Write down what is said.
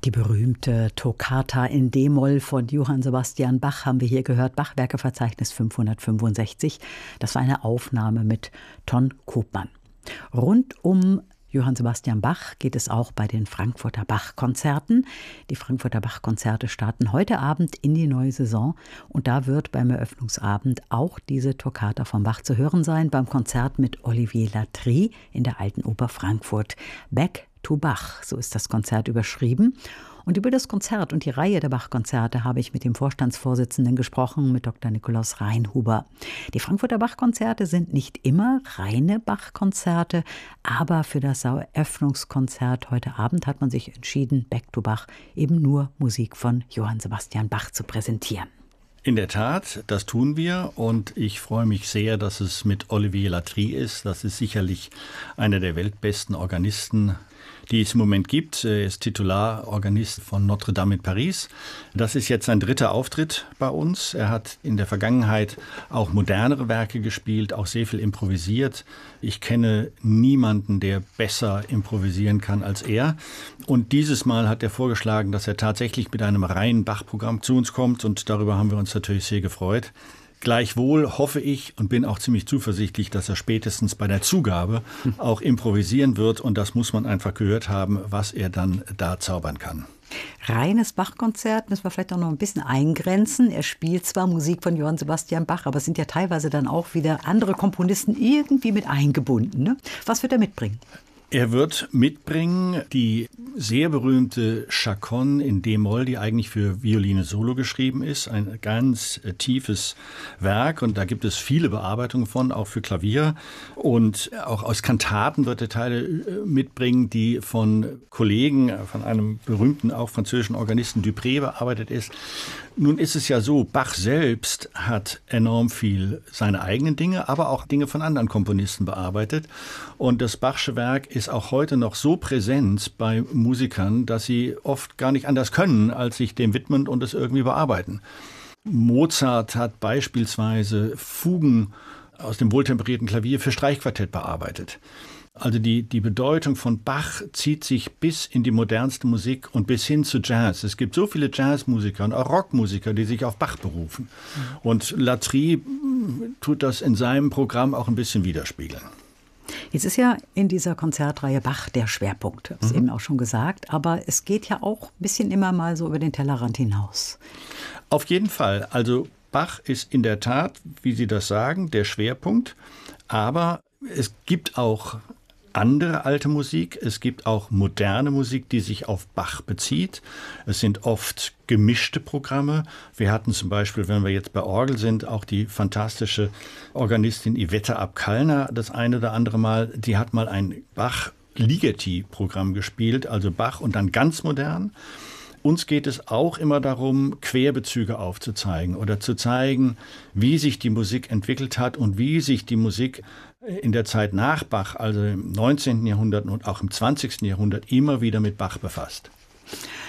Die berühmte Toccata in D-Moll von Johann Sebastian Bach haben wir hier gehört, Bachwerkeverzeichnis 565. Das war eine Aufnahme mit Ton Koopman. Rund um Johann Sebastian Bach geht es auch bei den Frankfurter Bach-Konzerten. Die Frankfurter Bach-Konzerte starten heute Abend in die neue Saison und da wird beim Eröffnungsabend auch diese Toccata von Bach zu hören sein, beim Konzert mit Olivier Latry in der Alten Oper Frankfurt. Back to Bach, so ist das Konzert überschrieben. Und über das Konzert und die Reihe der Bach-Konzerte habe ich mit dem Vorstandsvorsitzenden gesprochen, mit Dr. Nikolaus Reinhuber. Die Frankfurter Bach-Konzerte sind nicht immer reine Bach-Konzerte, aber für das Eröffnungskonzert heute Abend hat man sich entschieden, Back to Bach, eben nur Musik von Johann Sebastian Bach zu präsentieren. In der Tat, das tun wir und ich freue mich sehr, dass es mit Olivier Latry ist. Das ist sicherlich einer der weltbesten Organisten, die es im Moment gibt. Er ist Titularorganist von Notre Dame in Paris. Das ist jetzt sein dritter Auftritt bei uns. Er hat in der Vergangenheit auch modernere Werke gespielt, auch sehr viel improvisiert. Ich kenne niemanden, der besser improvisieren kann als er. Und dieses Mal hat er vorgeschlagen, dass er tatsächlich mit einem reinen Bach-Programm zu uns kommt. Und darüber haben wir uns natürlich sehr gefreut. Gleichwohl hoffe ich und bin auch ziemlich zuversichtlich, dass er spätestens bei der Zugabe auch improvisieren wird. Und das muss man einfach gehört haben, was er dann da zaubern kann. Reines Bach-Konzert müssen wir vielleicht auch noch ein bisschen eingrenzen. Er spielt zwar Musik von Johann Sebastian Bach, aber es sind ja teilweise dann auch wieder andere Komponisten irgendwie mit eingebunden. Ne? Was wird er mitbringen? Er wird mitbringen die sehr berühmte Chaconne in D-Moll, die eigentlich für Violine Solo geschrieben ist. Ein ganz tiefes Werk und da gibt es viele Bearbeitungen von, auch für Klavier. Und auch aus Kantaten wird er Teile mitbringen, die von Kollegen, von einem berühmten, auch französischen Organisten Dupré bearbeitet ist. Nun ist es ja so, Bach selbst hat enorm viel seine eigenen Dinge, aber auch Dinge von anderen Komponisten bearbeitet. Und das Bachsche Werk ist auch heute noch so präsent bei Musikern, dass sie oft gar nicht anders können, als sich dem widmen und es irgendwie bearbeiten. Mozart hat beispielsweise Fugen aus dem wohltemperierten Klavier für Streichquartett bearbeitet. Also die Bedeutung von Bach zieht sich bis in die modernste Musik und bis hin zu Jazz. Es gibt so viele Jazzmusiker und auch Rockmusiker, die sich auf Bach berufen. Und Latry tut das in seinem Programm auch ein bisschen widerspiegeln. Jetzt ist ja in dieser Konzertreihe Bach der Schwerpunkt, ich habe es eben auch schon gesagt, aber es geht ja auch ein bisschen immer mal so über den Tellerrand hinaus. Auf jeden Fall. Also Bach ist in der Tat, wie Sie das sagen, der Schwerpunkt, aber es gibt auch andere alte Musik. Es gibt auch moderne Musik, die sich auf Bach bezieht. Es sind oft gemischte Programme. Wir hatten zum Beispiel, wenn wir jetzt bei Orgel sind, auch die fantastische Organistin Iveta Abkalner das eine oder andere Mal. Die hat mal ein Bach-Ligeti-Programm gespielt, also Bach und dann ganz modern. Uns geht es auch immer darum, Querbezüge aufzuzeigen oder zu zeigen, wie sich die Musik entwickelt hat und wie sich die Musik in der Zeit nach Bach, also im 19. Jahrhundert und auch im 20. Jahrhundert, immer wieder mit Bach befasst.